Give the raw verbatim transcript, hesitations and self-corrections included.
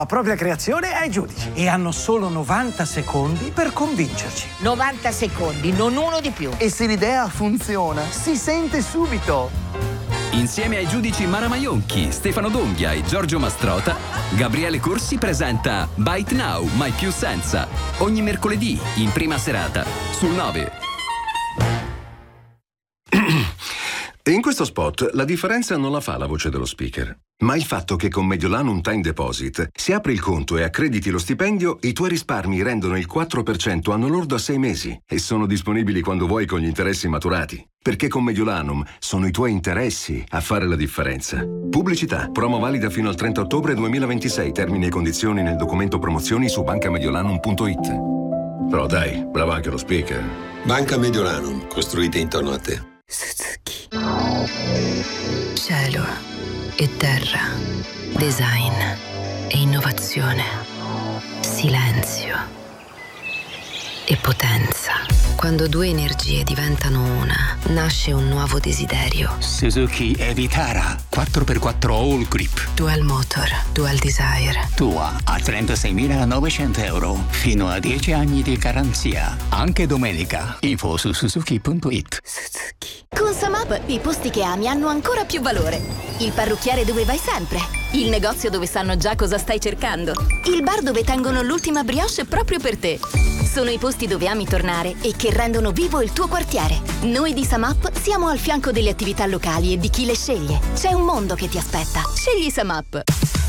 La propria creazione ai giudici e hanno solo novanta secondi per convincerci. novanta secondi, non uno di più. E se l'idea funziona, si sente subito. Insieme ai giudici Mara Maionchi, Stefano Donghia e Giorgio Mastrota, Gabriele Corsi presenta Bite Now, mai più senza. Ogni mercoledì, in prima serata, sul nove. In questo spot la differenza non la fa la voce dello speaker, ma il fatto che con Mediolanum Time Deposit, se apri il conto e accrediti lo stipendio, i tuoi risparmi rendono il quattro per cento anno lordo a sei mesi e sono disponibili quando vuoi con gli interessi maturati. Perché con Mediolanum sono i tuoi interessi a fare la differenza. Pubblicità. Promo valida fino al trenta ottobre duemilaventisei. Termini e condizioni nel documento promozioni su banca mediolanum punto it. Però dai, bravo anche lo speaker. Banca Mediolanum, costruite intorno a te. Suzuki. Cielo e terra, design e innovazione, silenzio e potenza. Quando due energie diventano una, nasce un nuovo desiderio. Suzuki Evitara quattro per quattro All Grip. Dual Motor, Dual Desire. Tua a trentaseimilanovecento euro, fino a dieci anni di garanzia. Anche domenica. Info su suzuki punto it. Suzuki. Con Samap i posti che ami hanno ancora più valore. Il parrucchiere dove vai sempre. Il negozio dove sanno già cosa stai cercando. Il bar dove tengono l'ultima brioche proprio per te. Sono i posti dove ami tornare e che rendono vivo il tuo quartiere. Noi di Samap siamo al fianco delle attività locali e di chi le sceglie. C'è un mondo che ti aspetta. Scegli Samap.